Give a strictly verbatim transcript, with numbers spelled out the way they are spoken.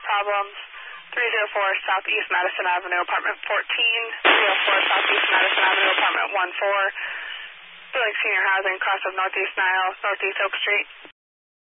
problems. three oh four Southeast Madison Avenue, apartment fourteen. three oh four Southeast Madison Avenue, apartment one four. Building Senior Housing, cross of Northeast Nile, Northeast Oak Street.